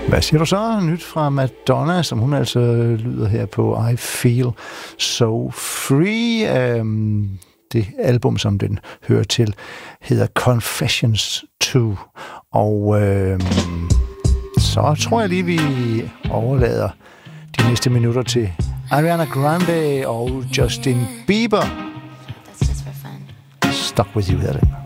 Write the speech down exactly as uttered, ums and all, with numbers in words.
Hvad siger du så? Nyt fra Madonna, som hun altså lyder her på I Feel So Free. Um, det album, som den hører til, hedder Confessions to. Og um, så tror jeg lige, vi overlader de næste minutter til Ariana Grande og Justin Bieber. Stuck With You hedder den.